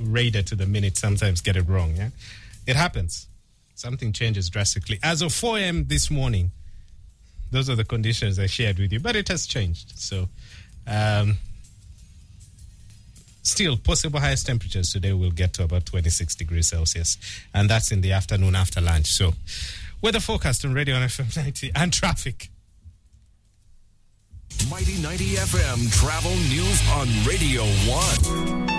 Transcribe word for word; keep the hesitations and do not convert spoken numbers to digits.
radar to the minute sometimes get it wrong, yeah? It happens. Something changes drastically. As of four a.m. this morning, those are the conditions I shared with you, but it has changed. So, um, still, possible highest temperatures today will get to about twenty-six degrees Celsius, and that's in the afternoon after lunch. So, weather forecast on Radio on F M ninety and traffic. Mighty ninety F M travel news on Radio one.